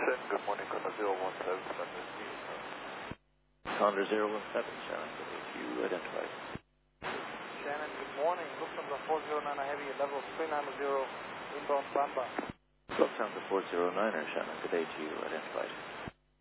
Good morning, Condor 017, Condor 017, Shannon, good day to you, identified. Shannon, good morning. Lufthansa 409 Heavy, level 390, inbound Bamba. Lufthansa 409er, Shannon, good day to you, identified.